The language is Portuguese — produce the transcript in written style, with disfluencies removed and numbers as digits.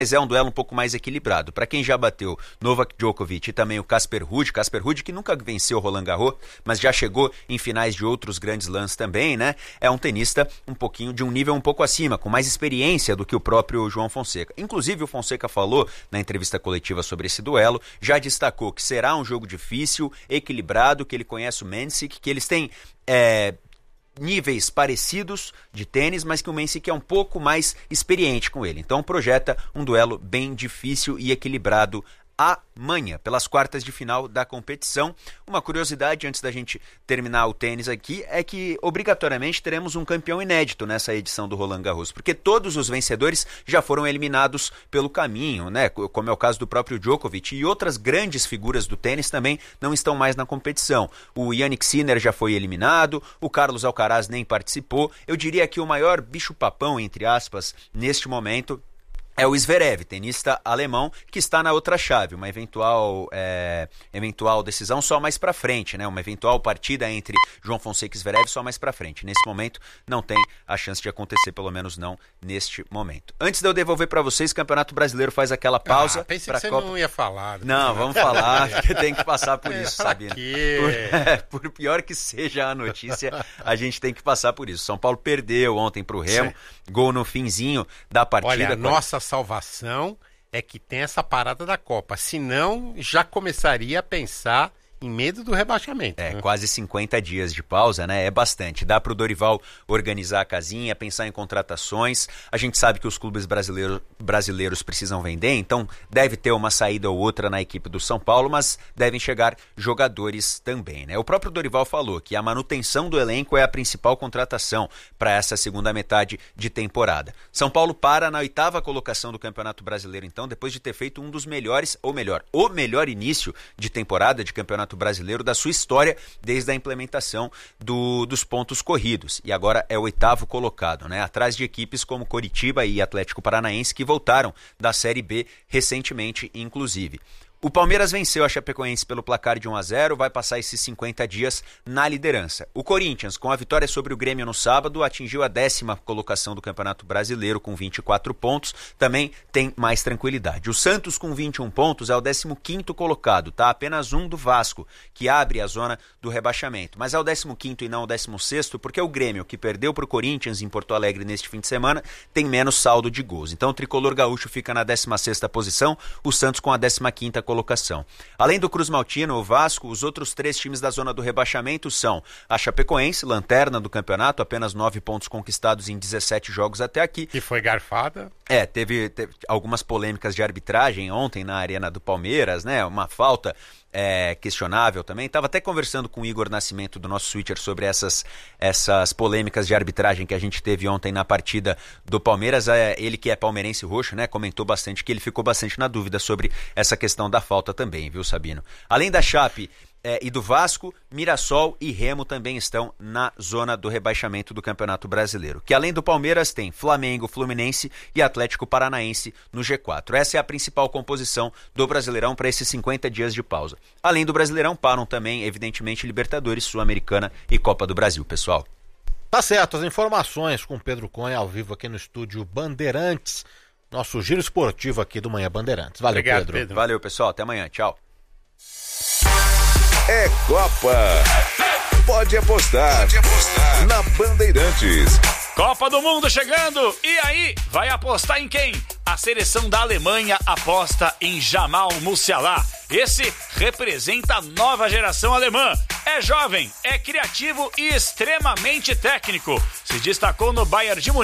mas é um duelo um pouco mais equilibrado. Para quem já bateu Novak Djokovic e também o Casper Ruud que nunca venceu Roland Garros, mas já chegou em finais de outros grandes lãs também, né? É um tenista um pouquinho de um nível um pouco acima, com mais experiência do que o próprio João Fonseca. Inclusive o Fonseca falou na entrevista coletiva sobre esse duelo, já destacou que será um jogo difícil, equilibrado, que ele conhece o Mensik, que eles têm níveis parecidos de tênis, mas que o Mensik é um pouco mais experiente com ele. Então projeta um duelo bem difícil e equilibrado amanhã, pelas quartas de final da competição. Uma curiosidade antes da gente terminar o tênis aqui é que obrigatoriamente teremos um campeão inédito nessa edição do Roland Garros, porque todos os vencedores já foram eliminados pelo caminho, né? Como é o caso do próprio Djokovic, e outras grandes figuras do tênis também não estão mais na competição. O Jannik Sinner já foi eliminado, o Carlos Alcaraz nem participou. Eu diria que o maior bicho-papão, entre aspas, neste momento é o Zverev, tenista alemão, que está na outra chave, uma eventual decisão só mais para frente, né? Uma eventual partida entre João Fonseca e Zverev só mais para frente. Nesse momento não tem a chance de acontecer, pelo menos não neste momento. Antes de eu devolver para vocês, o Campeonato Brasileiro faz aquela pausa. Pensei que você não ia falar. Não, vamos falar, porque tem que passar por isso, Sabino. Por pior que seja a notícia, a gente tem que passar por isso. São Paulo perdeu ontem para o Remo, gol no finzinho da partida. Olha, nossa salvação é que tem essa parada da Copa, senão já começaria a pensar em medo do rebaixamento. Quase 50 dias de pausa, né? É bastante. Dá para o Dorival organizar a casinha, pensar em contratações. A gente sabe que os clubes brasileiros precisam vender, então deve ter uma saída ou outra na equipe do São Paulo, mas devem chegar jogadores também, né? O próprio Dorival falou que a manutenção do elenco é a principal contratação para essa segunda metade de temporada. São Paulo para na 8ª colocação do Campeonato Brasileiro, então, depois de ter feito um dos melhores, ou melhor, o melhor início de temporada de Campeonato Brasileiro da sua história desde a implementação dos pontos corridos, e agora é o 8º colocado, né? Atrás de equipes como Coritiba e Atlético Paranaense, que voltaram da Série B recentemente, inclusive. O Palmeiras venceu a Chapecoense pelo placar de 1-0, vai passar esses 50 dias na liderança. O Corinthians, com a vitória sobre o Grêmio no sábado, atingiu a 10ª colocação do Campeonato Brasileiro com 24 pontos, também tem mais tranquilidade. O Santos, com 21 pontos, é o 15º colocado, tá? Apenas um do Vasco, que abre a zona do rebaixamento. Mas é o 15º e não o 16º, porque o Grêmio, que perdeu para o Corinthians em Porto Alegre neste fim de semana, tem menos saldo de gols. Então o tricolor gaúcho fica na 16ª posição, o Santos com a 15ª colocação. Além do Cruz Maltino, o Vasco, os outros 3 times da zona do rebaixamento são a Chapecoense, lanterna do campeonato, apenas 9 pontos conquistados em 17 jogos até aqui. Que foi garfada. Teve algumas polêmicas de arbitragem ontem na Arena do Palmeiras, né? Uma falta questionável também. Estava até conversando com o Igor Nascimento do nosso Switcher sobre essas polêmicas de arbitragem que a gente teve ontem na partida do Palmeiras. Ele que é palmeirense roxo, né, comentou bastante que ele ficou bastante na dúvida sobre essa questão da falta também, viu, Sabino? Além da Chape e do Vasco, Mirassol e Remo também estão na zona do rebaixamento do Campeonato Brasileiro, que além do Palmeiras tem Flamengo, Fluminense e Atlético Paranaense no G4. Essa é a principal composição do Brasileirão para esses 50 dias de pausa. Além do Brasileirão, param também, evidentemente, Libertadores, Sul-Americana e Copa do Brasil, pessoal. Tá certo, as informações com Pedro Cunha ao vivo aqui no estúdio Bandeirantes, nosso giro esportivo aqui do Manhã Bandeirantes. Valeu, Obrigado, Pedro. Valeu, pessoal, até amanhã, tchau. É Copa. Pode apostar. Na Bandeirantes. Copa do Mundo chegando! E aí, vai apostar em quem? A seleção da Alemanha aposta em Jamal Musiala. Esse representa a nova geração alemã. É jovem, é criativo e extremamente técnico. Se destacou no Bayern de Munique